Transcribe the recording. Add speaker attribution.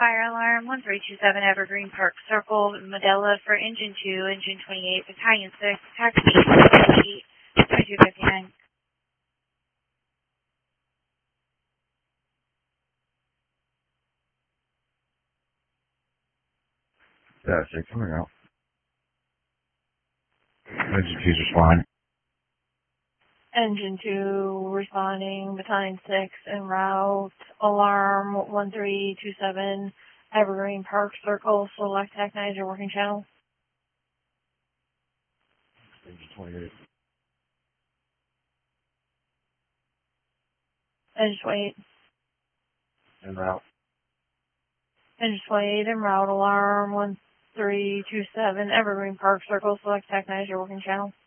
Speaker 1: fire alarm 1327 Evergreen Park Circle, Medela for Engine 2, Engine 28, Battalion 6, Taxi 2259.
Speaker 2: That's 6, coming out. Engine 2's responding.
Speaker 3: Engine 2 responding, Battalion 6 en route, alarm 1327, Evergreen Park Circle, select TAC-9 your working channel.
Speaker 2: Engine 28.
Speaker 3: Engine 28.
Speaker 2: En route.
Speaker 3: Engine 28 en route, alarm 1327, Evergreen Park Circle, select TAC-9 your working channel.